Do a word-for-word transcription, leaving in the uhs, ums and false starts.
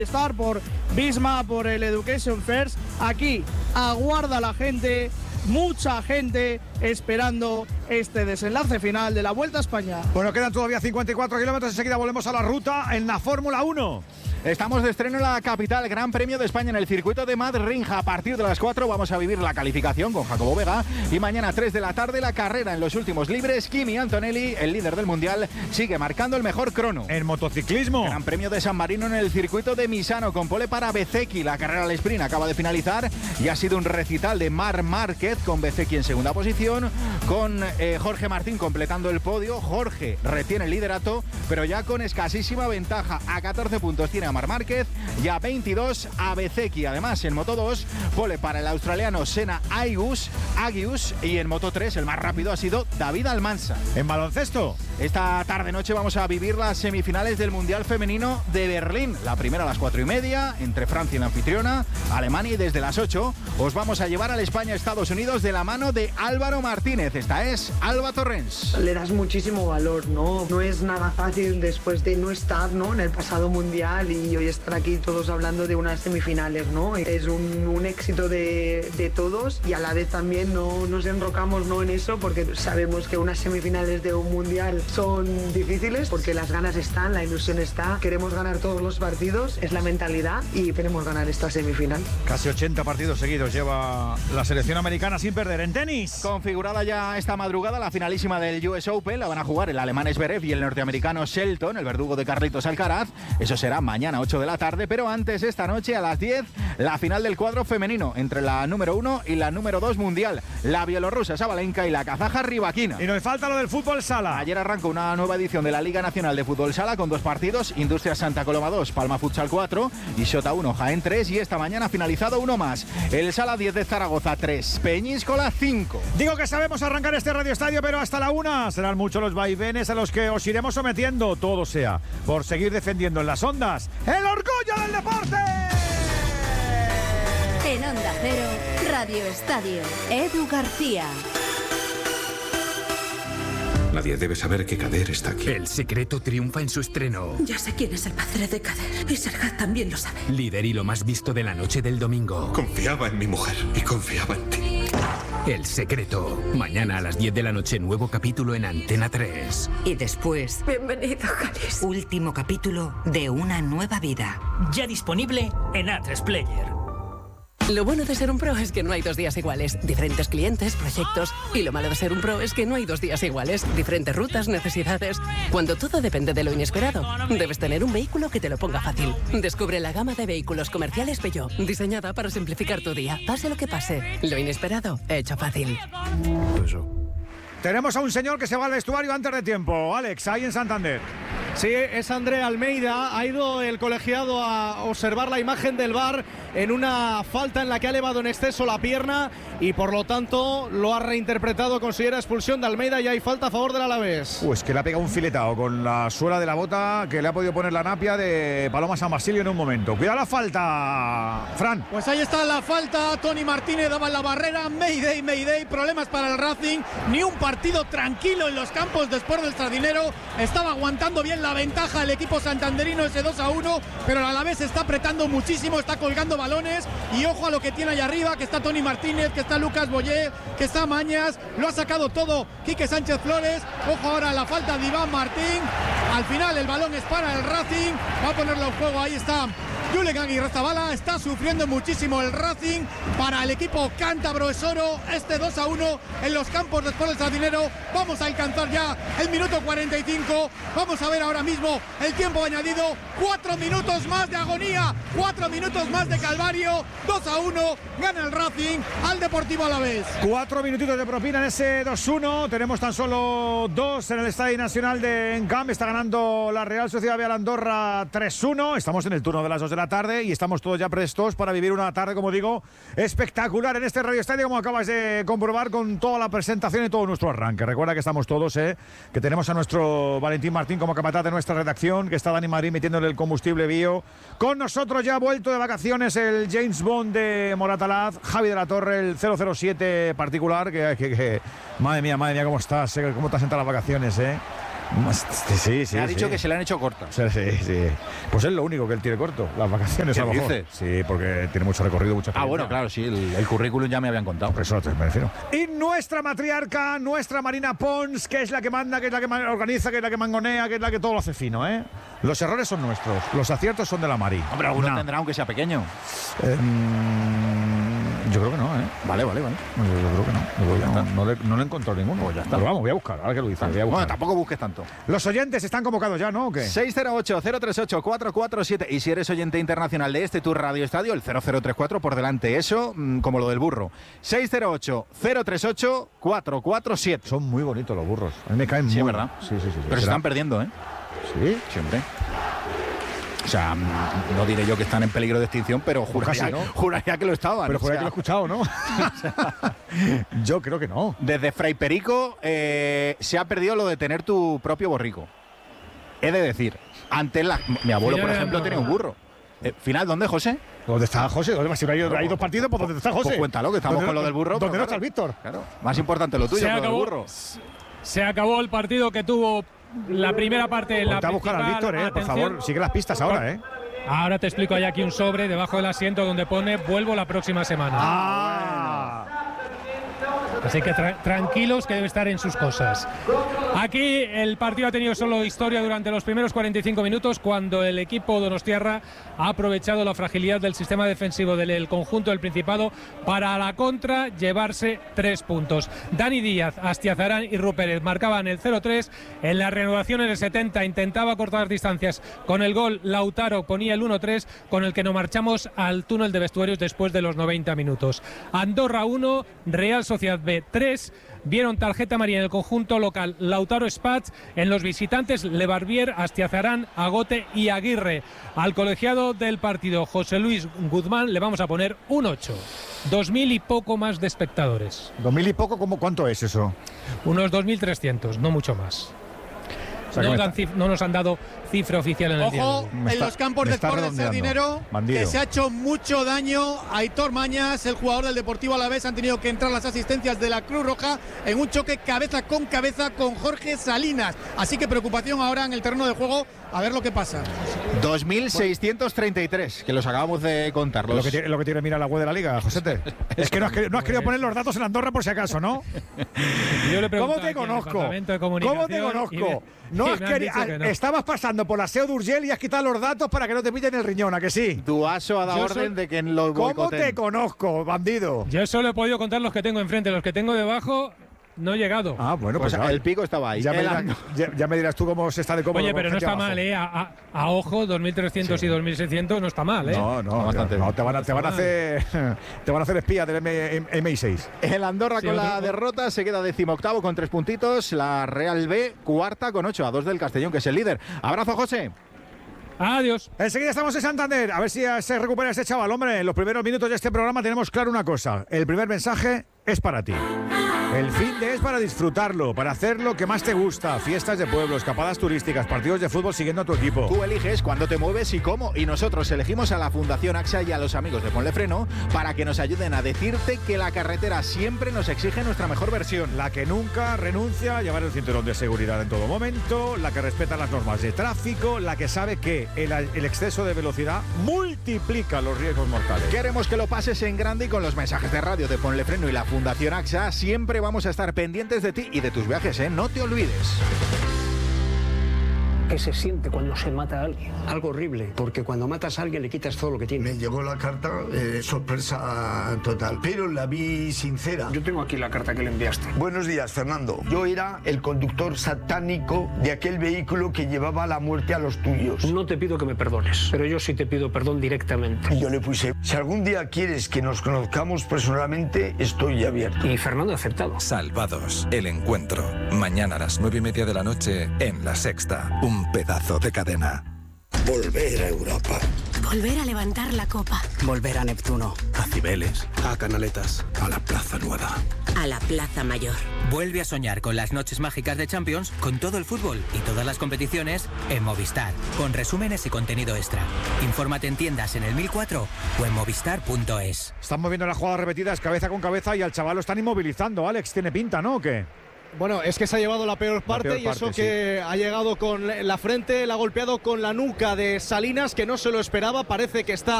Star, por Visma, por el Education First. Aquí aguarda la gente, mucha gente esperando este desenlace final de la Vuelta a España. Bueno, quedan todavía cincuenta y cuatro kilómetros, enseguida volvemos a la ruta en la Fórmula uno. Estamos de estreno en la capital, Gran Premio de España en el circuito de Madrid. A partir de las cuatro vamos a vivir la calificación con Jacobo Vega y mañana a tres de la tarde la carrera en los últimos libres. Kimi Antonelli, el líder del mundial, sigue marcando el mejor crono. En motociclismo, Gran Premio de San Marino en el circuito de Misano con pole para Bezzecchi. La carrera al sprint acaba de finalizar y ha sido un recital de Marc Márquez con Bezzecchi en segunda posición, con eh, Jorge Martín completando el podio. Jorge retiene el liderato, pero ya con escasísima ventaja. A catorce puntos tiene a Marc Márquez y a veintidós a Bezzecchi. Además, en Moto dos, pole para el australiano Senna Agius, Agius y en Moto tres el más rápido ha sido David Almansa. En baloncesto, esta tarde-noche vamos a vivir las semifinales del Mundial Femenino de Berlín. La primera a las cuatro y media, entre Francia y la anfitriona, Alemania, y desde las ocho os vamos a llevar al España-Estados Unidos de la mano de Álvaro Martínez. Esta es Alba Torrens. Le das muchísimo valor, ¿no? No es nada fácil después de no estar, ¿no?, en el pasado Mundial y hoy estar aquí todos hablando de unas semifinales, ¿no? Es un, un éxito de, de todos y a la vez también no nos enrocamos, ¿no?, en eso, porque sabemos que unas semifinales de un Mundial son difíciles porque las ganas están, la ilusión está, queremos ganar todos los partidos, es la mentalidad y queremos ganar esta semifinal. Casi ochenta partidos seguidos lleva la selección americana sin perder. En tenis, configurada ya esta madrugada la finalísima del U S Open, la van a jugar el alemán Zverev y el norteamericano Shelton, el verdugo de Carlitos Alcaraz. Eso será mañana ocho de la tarde, pero antes, esta noche a las diez, la final del cuadro femenino entre la número uno y la número dos mundial, la bielorrusa Sabalenka y la kazaja Rybakina. Y nos falta lo del fútbol sala. Ayer arrancó una nueva edición de la Liga Nacional de Fútbol Sala con dos partidos, Industrias Santa Coloma dos, Palma Futsal cuatro y Xota uno, Jaén tres, y esta mañana ha finalizado uno más, el Sala diez de Zaragoza tres, Peñíscola cinco. Digo que sabemos arrancar este Radio Estadio, pero hasta la una serán muchos los vaivenes a los que os iremos sometiendo, todo sea por seguir defendiendo en las ondas el orgullo del deporte. En Onda Cero, Radio Estadio, Edu García. Nadie debe saber que Kader está aquí. El secreto triunfa en su estreno. Ya sé quién es el padre de Kader y Serhat también lo sabe. Líder y lo más visto de la noche del domingo. Confiaba en mi mujer y confiaba en ti. El secreto. Mañana a las diez de la noche, nuevo capítulo en Antena tres. Y después, bienvenido, Jalis. Último capítulo de Una nueva vida. Ya disponible en A tres Player. Lo bueno de ser un pro es que no hay dos días iguales. Diferentes clientes, proyectos. Y lo malo de ser un pro es que no hay dos días iguales. Diferentes rutas, necesidades. Cuando todo depende de lo inesperado, debes tener un vehículo que te lo ponga fácil. Descubre la gama de vehículos comerciales Peugeot, diseñada para simplificar tu día. Pase lo que pase, lo inesperado, hecho fácil. Tenemos a un señor que se va al vestuario antes de tiempo. Alex, ahí en Santander. Sí, es André Almeida. Ha ido el colegiado a observar la imagen del V A R en una falta en la que ha elevado en exceso la pierna y por lo tanto lo ha reinterpretado. Considera expulsión de Almeida y hay falta a favor del Alavés. Pues que le ha pegado un filetado con la suela de la bota que le ha podido poner la napia de Paloma San Basilio en un momento. Cuidado la falta, Fran. Pues ahí está la falta. Tony Martínez daba en la barrera. Mayday, Mayday. Problemas para el Racing. Ni un partido tranquilo en los campos después del Sardinero. Estaba aguantando bien la ventaja el equipo santanderino, ese dos a uno, pero el Alavés está apretando muchísimo, está colgando balones y ojo a lo que tiene ahí arriba, que está Tony Martínez, que está Lucas Boyé, que está Mañas, lo ha sacado todo Quique Sánchez Flores. Ojo ahora a la falta de Iván Martín. Al final el balón es para el Racing, va a ponerlo en juego, ahí está Julen Aguirrezabala. Está sufriendo muchísimo el Racing. Para el equipo cántabro es oro este dos a uno en los campos después del Sardinero. Vamos a alcanzar ya el minuto cuarenta y cinco. Vamos a ver ahora mismo el tiempo añadido. Cuatro minutos más de agonía, cuatro minutos más de calvario. dos a uno, gana el Racing al Deportivo Alavés. Cuatro minutitos de propina en ese dos uno. Tenemos tan solo dos en el Estadio Nacional de Encamp. Está ganando la Real Sociedad de Andorra tres uno. Estamos en el turno de las dos de la tarde y estamos todos ya prestos para vivir una tarde, como digo, espectacular en este Radio Estadio, como acabas de comprobar con toda la presentación y todo nuestro arranque. Recuerda que estamos todos, eh, que tenemos a nuestro Valentín Martín como capataz de nuestra redacción, que está Dani Marín metiéndole el combustible bio. Con nosotros ya ha vuelto de vacaciones el James Bond de Moratalaz, Javi de la Torre, el cero cero siete particular, que, que, que madre mía, madre mía, cómo estás, eh, cómo te has sentado las vacaciones, eh. Sí, sí, sí. Me ha dicho sí. que se le han hecho cortas. Sí, sí, sí. Pues es lo único que él tiene corto, las vacaciones a lo mejor. ¿Qué dices? Sí, porque tiene mucho recorrido, mucha experiencia. Ah, bueno, claro, sí, el, el currículum ya me habían contado. Por eso me refiero. Y nuestra matriarca, nuestra Marina Pons, que es la que manda, que es la que organiza, que es la que mangonea, que es la que todo lo hace fino, ¿eh? Los errores son nuestros, los aciertos son de la Mari. Hombre, alguno nah. tendrá aunque sea pequeño. Eh, yo creo que no, ¿eh? Vale, vale, vale. Yo, yo creo que no. Yo, no, no, le, no le he encontrado ninguno. Pues ya está. Pero vamos, voy a buscar, ahora que lo dices. Voy a buscar. Bueno, tampoco busques tanto. Los oyentes están convocados ya, ¿no? ¿O qué? seis cero ocho, cero tres ocho, cuatro cuatro siete. Y si eres oyente internacional de este Tour Radio Estadio, el cero cero tres cuatro por delante. Eso, mmm, como lo del burro. seis cero ocho, cero tres ocho, cuatro cuatro siete. Son muy bonitos los burros. A mí me caen sí, muy. ¿verdad? Sí, sí, sí. sí. Pero se están perdiendo, ¿eh? Sí. Siempre. O sea, no diré yo que están en peligro de extinción, pero juraría, casi, ¿no? juraría que lo estaban. Pero juraría o sea, que lo he escuchado, ¿no? Yo creo que no. Desde Fray Perico eh, se ha perdido lo de tener tu propio borrico. He de decir, antes la, mi abuelo, por ejemplo, tenía un burro. Eh, ¿Final dónde, José? ¿Dónde está José? ¿Dónde si hay, hay dos partidos? ¿Por dónde está José? Pues cuéntalo, que estamos ¿Dónde, con lo del burro. ¿Dónde no claro, está el Víctor? Claro, más importante lo tuyo se que lo acabó, del burro. Se acabó el partido que tuvo la primera parte. La Ponte a buscar al Víctor, eh, por favor. Sigue las pistas ahora, ¿eh? Ahora te explico, hay aquí un sobre debajo del asiento donde pone vuelvo la próxima semana. Ah. Así que tra tranquilos, que debe estar en sus cosas. Aquí el partido ha tenido solo historia durante los primeros cuarenta y cinco minutos, cuando el equipo donostiarra ha aprovechado la fragilidad del sistema defensivo del conjunto del Principado para a la contra llevarse tres puntos. Dani Díaz, Astiazarán y Rupérez marcaban el cero tres. En la reanudación en el setenta intentaba cortar distancias con el gol. Lautaro ponía el uno tres, con el que nos marchamos al túnel de vestuarios después de los noventa minutos. Andorra uno, Real Sociedad B tres. Vieron tarjeta amarilla en el conjunto local Lautaro Spatz, en los visitantes Lebarbier, Astiazarán, Agote y Aguirre. Al colegiado del partido José Luis Guzmán le vamos a poner un ocho. Dos mil y poco más de espectadores. ¿Dos mil y poco? ¿Cómo, ¿Cuánto es eso? Unos dos mil trescientos, no mucho más. O sea, no, nos está... no nos han dado cifra oficial en el día. Ojo, en los campos de Sport del Sardinero, que se ha hecho mucho daño. Aitor Mañas, el jugador del Deportivo Alavés, han tenido que entrar las asistencias de la Cruz Roja en un choque cabeza con cabeza con Jorge Salinas. Así que preocupación ahora en el terreno de juego, a ver lo que pasa. dos mil seiscientos treinta y tres, que los acabamos de contar. Los... Lo, que tiene, lo que tiene mira la web de la Liga, Josete. Es que no has, no has querido poner los datos en Andorra por si acaso, ¿no? Yo le ¿Cómo te conozco? ¿Cómo te conozco? No has querido. No. Estabas pasando por la S E O de Urgell y has quitado los datos para que no te pillen el riñón, ¿a que sí? Duaso ha dado Yo orden soy... de que lo boicoten. ¿Cómo te conozco, bandido? Yo solo he podido contar los que tengo enfrente, los que tengo debajo. No he llegado. Ah, bueno, pues, pues el pico estaba ahí. Ya me, dirás, ya, ya me dirás tú cómo se está de cómodo. Oye, pero no está abajo. mal, ¿eh? A, a, a ojo, dos mil trescientos sí. y dos mil seiscientos no está mal, ¿eh? No, no, bastante. No, te van a, te van a hacer te van a hacer espía del M I seis. El Andorra sí, con la otro... derrota se queda decimoctavo con tres puntitos. La Real B cuarta con ocho, a dos del Castellón, que es el líder. Abrazo, José. Adiós. Enseguida estamos en Santander. A ver si se recupera este chaval. Hombre, en los primeros minutos de este programa tenemos claro una cosa. El primer mensaje es para ti. El fin de es para disfrutarlo, para hacer lo que más te gusta. Fiestas de pueblo, escapadas turísticas, partidos de fútbol siguiendo a tu equipo. Tú eliges cuándo te mueves y cómo. Y nosotros elegimos a la Fundación AXA y a los amigos de Ponle Freno para que nos ayuden a decirte que la carretera siempre nos exige nuestra mejor versión. La que nunca renuncia a llevar el cinturón de seguridad en todo momento, la que respeta las normas de tráfico, la que sabe que el, el exceso de velocidad multiplica los riesgos mortales. Queremos que lo pases en grande y con los mensajes de radio de Ponle Freno y la Fundación AXA siempre vamos a estar pendientes de ti y de tus viajes, ¿eh? No te olvides. ¿Qué se siente cuando se mata a alguien? Algo horrible, porque cuando matas a alguien le quitas todo lo que tiene. Me llegó la carta, eh, sorpresa total, pero la vi sincera. Yo tengo aquí la carta que le enviaste. Buenos días, Fernando. Yo era el conductor satánico de aquel vehículo que llevaba la muerte a los tuyos. No te pido que me perdones, pero yo sí te pido perdón directamente. Yo le puse, si algún día quieres que nos conozcamos personalmente, estoy abierto. Y Fernando ha aceptado. Salvados, el encuentro. Mañana a las nueve y media de la noche en La Sexta. Un Un pedazo de cadena. Volver a Europa. Volver a levantar la copa. Volver a Neptuno. A Cibeles. A Canaletas. A la Plaza Nueva. A la Plaza Mayor. Vuelve a soñar con las noches mágicas de Champions, con todo el fútbol y todas las competiciones en Movistar, con resúmenes y contenido extra. Infórmate en tiendas en el mil cuatro o en movistar punto es. Están moviendo las jugadas repetidas cabeza con cabeza y al chaval lo están inmovilizando. Alex, tiene pinta, ¿no? ¿O qué? Bueno, es que se ha llevado la peor parte, la peor y parte, eso que sí. ha llegado con la frente, la ha golpeado con la nuca de Salinas, que no se lo esperaba, parece que está